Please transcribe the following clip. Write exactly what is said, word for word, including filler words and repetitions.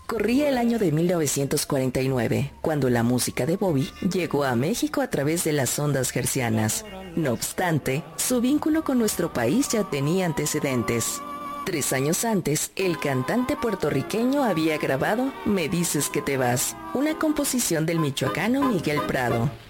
Corría el año de mil novecientos cuarenta y nueve, cuando la música de Bobby llegó a México a través de las ondas hercianas. No obstante, su vínculo con nuestro país ya tenía antecedentes. Tres años antes, el cantante puertorriqueño había grabado Me dices que te vas, una composición del michoacano Miguel Prado.